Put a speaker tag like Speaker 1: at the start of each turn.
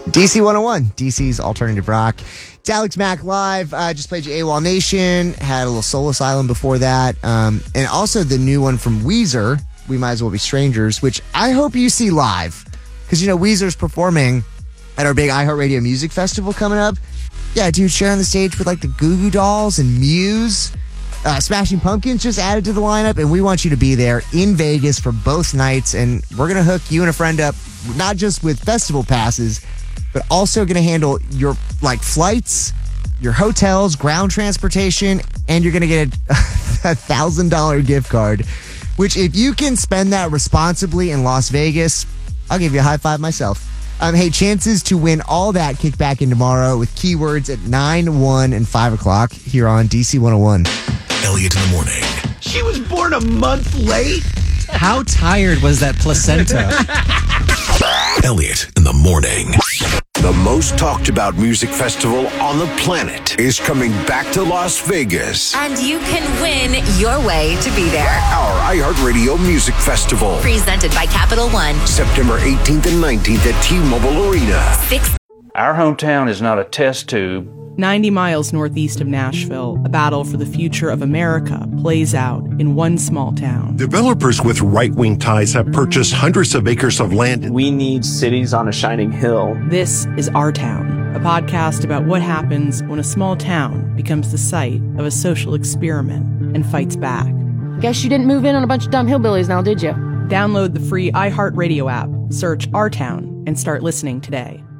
Speaker 1: DC 101, DC's alternative rock. It's Alex Mack Live. Just played you AWOL Nation. Had a little Soul Asylum before that. And also the new one from Weezer, We Might As Well Be Strangers, which I hope you see live. Because, Weezer's performing at our big iHeartRadio Music Festival coming up. Yeah, dude, sharing the stage with like the Goo Goo Dolls and Muse. Smashing Pumpkins just added to the lineup, and we want you to be there in Vegas for both nights. And we're going to hook you and a friend up, not just with festival passes, but also going to handle your flights, your hotels, ground transportation, and you're going to get a $1,000 gift card, which if you can spend that responsibly in Las Vegas, I'll give you a high five myself. Hey, chances to win all that kick back in tomorrow with keywords at 9, 1, and 5 o'clock here on DC 101.
Speaker 2: Elliot in the morning.
Speaker 3: She was born a month late?
Speaker 4: How tired was that placenta?
Speaker 2: Elliot in the morning.
Speaker 5: The most talked about music festival on the planet is coming back to Las Vegas.
Speaker 6: And you can win your way to be there.
Speaker 5: Our iHeartRadio Music Festival.
Speaker 6: Presented by Capital One.
Speaker 5: September 18th and 19th at T-Mobile Arena.
Speaker 7: Our hometown is not a test tube.
Speaker 8: 90 miles northeast of Nashville, a battle for the future of America plays out in one small town.
Speaker 9: Developers with right-wing ties have purchased hundreds of acres of land.
Speaker 10: We need cities on a shining hill.
Speaker 8: This is Our Town, a podcast about what happens when a small town becomes the site of a social experiment and fights back.
Speaker 11: Guess you didn't move in on a bunch of dumb hillbillies now, did you?
Speaker 8: Download the free iHeartRadio app, search Our Town, and start listening today.